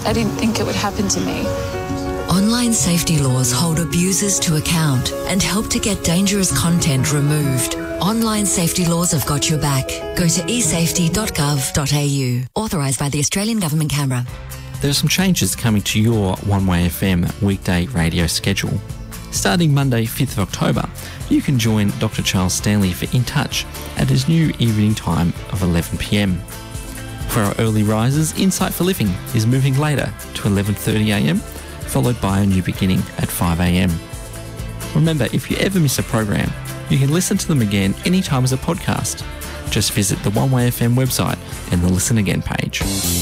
I didn't think it would happen to me. Online safety laws hold abusers to account and help to get dangerous content removed. Online safety laws have got your back. Go to esafety.gov.au. Authorised by the Australian Government, Canberra. There are some changes coming to your One Way FM weekday radio schedule. Starting Monday, 5th of October, you can join Dr. Charles Stanley for In Touch at his new evening time of 11 p.m. For our early risers, Insight for Living is moving later to 11:30 a.m, followed by a new beginning at 5 a.m. Remember, if you ever miss a program, you can listen to them again anytime as a podcast. Just visit the One Way FM website and the Listen Again page.